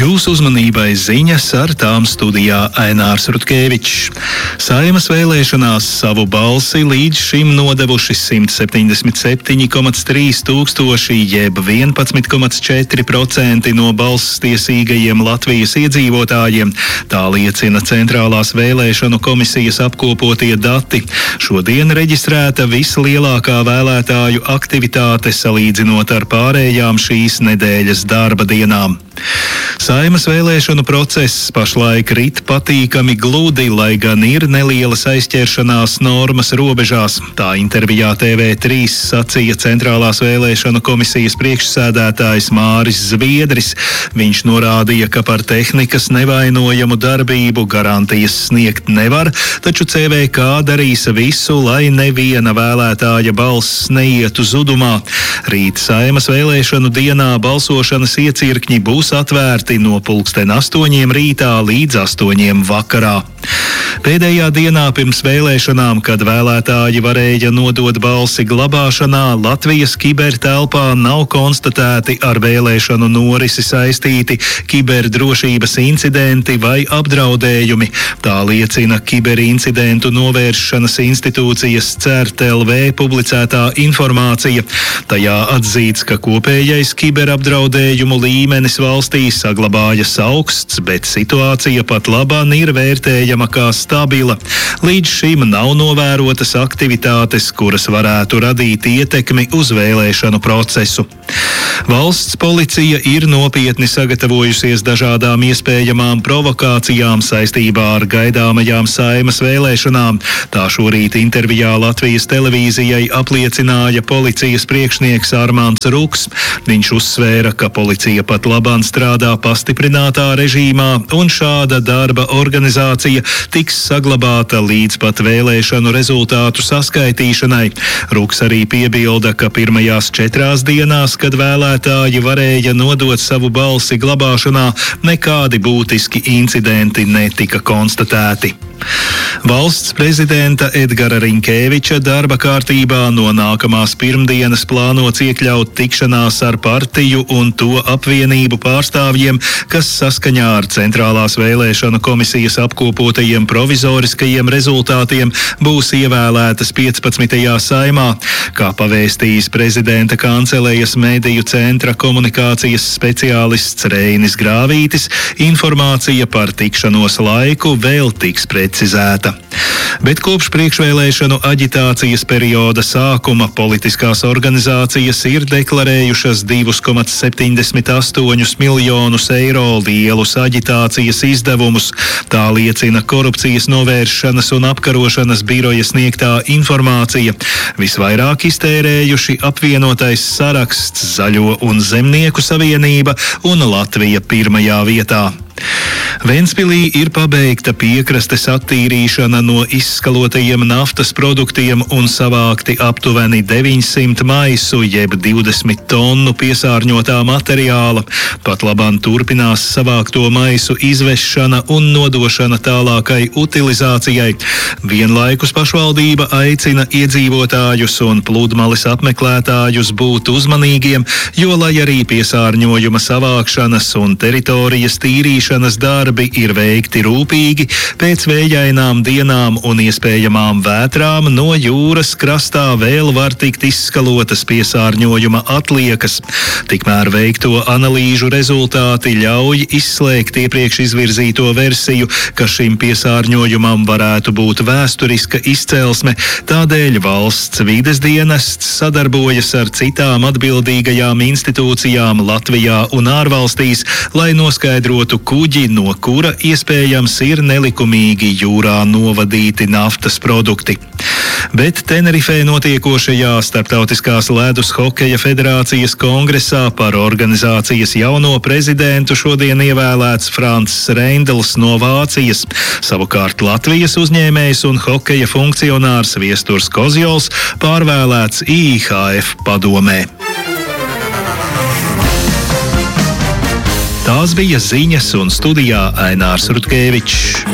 Jūsu uzmanībai ziņas, ar tām studijā Ainārs Rutkevičs. Saeimas vēlēšanās savu balsi līdz šim nodevuši 177,3 tūkstoši, jeb 11,4% no balsstiesīgajiem Latvijas iedzīvotājiem. Tā liecina Centrālās vēlēšanu komisijas apkopotie dati. Šodien reģistrēta vislielākā vēlētāju aktivitāte salīdzinot ar pārējām šīs nedēļas darba dienām. Saeimas vēlēšanu process pašlaik rit patīkami gludi, lai gan ir nelielas aizķeršanās normas robežās. Tā intervijā TV3 sacīja Centrālās vēlēšanu komisijas priekšsēdētājs Māris Zviedris. Viņš norādīja, ka par tehnikas nevainojamu darbību garantijas sniegt nevar, taču CVK darīs visu, lai neviena vēlētāja balss neietu zudumā. Rīt Saeimas vēlēšanu dienā balsošanas iecirkņi būs atvērti no 8:00 rītā līdz 8:00 vakarā. Pēdējā dienā pirms vēlēšanām, kad vēlētāji varēja nodot balsi glabāšanā, Latvijas kibertelpā nav konstatēti ar vēlēšanu norisi saistīti kiberdrošības incidenti vai apdraudējumi. Tā liecina Kiberincidentu novēršanas institūcijas CERT-LV publicētā informācija. Tajā atzīts, ka kopējais kiberapdraudējumu līmenis valstī saglabājas augsts, bet situācija pat labāk ir vērtējama kā stabila. Līdz šim nav novērotas aktivitātes, kuras varētu radīt ietekmi uz vēlēšanu procesu. Valsts policija ir nopietni sagatavojusies dažādām iespējamām provokācijām saistībā ar gaidāmajām Saeimas vēlēšanām. Tā šorīt intervijā Latvijas televīzijai apliecināja policijas priekšnieks Armands Ruks. Viņš uzsvēra, ka policija pat labāk strādā pastiprinātā režīmā, un šāda darba organizācija tiks saglabāta līdz pat vēlēšanu rezultātu saskaitīšanai. Ruks arī piebilda, ka pirmajās 4 dienās, kad vēlētāji varēja nodot savu balsi glabāšanā, nekādi būtiski incidenti netika konstatēti. Valsts prezidenta Edgara Rinkēviča darba kārtībā no nākamās pirmdienas plānots iekļaut tikšanās ar partiju un to apvienību pārstāvjiem, kas saskaņā ar Centrālās vēlēšanu komisijas apkopotajiem provizoriskajiem rezultātiem būs ievēlētas 15. saimā. Kā pavēstījis prezidenta kancelejas mediju centra komunikācijas speciālists Reinis Grāvītis, informācija par tikšanos laiku vēl tiks precizēta. Bet kopš priekšvēlēšanu aģitācijas perioda sākuma politiskās organizācijas ir deklarējušas 2,78 miljonus eiro lielus aģitācijas izdevumus. Tā liecina Korupcijas novēršanas un apkarošanas biroja sniegtā informācija. Visvairāk iztērējuši apvienotais saraksts, Zaļo un Zemnieku savienība un Latvija pirmajā vietā. Ventspilī ir pabeigta piekrastes attīrīšana no izskalotajiem naftas produktiem un savākti aptuveni 900 maisu, jeb 20 tonu piesārņotā materiāla. Pat labāk turpinās savākto maisu izvešana un nodošana tālākai utilizācijai. Vienlaikus pašvaldība aicina iedzīvotājus un pludmales apmeklētājus būt uzmanīgiem, jo, lai arī piesārņojuma savākšanas un teritorijas tīrīšanas darbi ir veikti rūpīgi, pēc vējainām dienām un iespējamām vētrām no jūras krastā vēl var tikt izskalotas piesārņojuma atliekas. Tikmēr veikto analīžu rezultāti ļauj izslēgt iepriekš izvirzīto versiju, ka šim piesārņojumam varētu būt vēsturiska izcelsme, tādēļ valsts vides dienests sadarbojas ar citām atbildīgajām institūcijām Latvijā un ārvalstīs, lai noskaidrotu kuģi, no kura iespējams ir nelikumīgi jūrā novadīti naftas produkti. Bet Tenerifē notiekošajā Starptautiskās ledus hokeja federācijas kongresā par organizācijas jauno prezidentu šodien ievēlēts Francis Reindls no Vācijas. Savukārt Latvijas uzņēmējs un hokeja funkcionārs Viesturs Kozjols pārvēlēts IIHF padomē. Tās bija ziņas, un studijā Ainārs Rutkevičs.